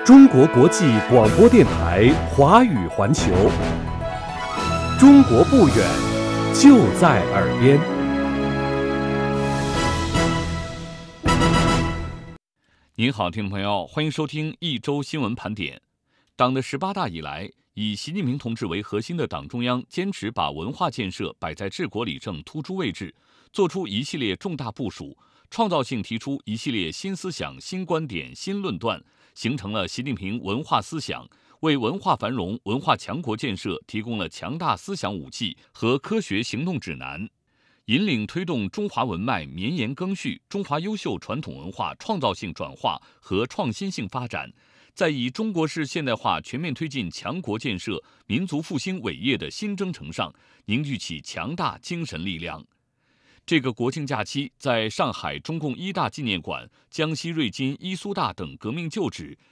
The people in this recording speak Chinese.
中国国际广播电台华语环球，中国不远，就在耳边。 您好，听众朋友，欢迎收听一周新闻盘点。党的18大以来，以习近平同志为核心的党中央坚持把文化建设摆在治国理政突出位置，做出一系列重大部署，创造性提出一系列新思想、新观点、新论断，形成了习近平文化思想，为文化繁荣、文化强国建设提供了强大思想武器和科学行动指南，引领推动中华文脉绵延更续，中华优秀传统文化创造性转化和创新性发展，在以中国式现代化全面推进强国建设、民族复兴伟业的新征程上凝聚起强大精神力量。这个国庆假期，在上海中共一大纪念馆、江西瑞金伊苏大等革命旧址、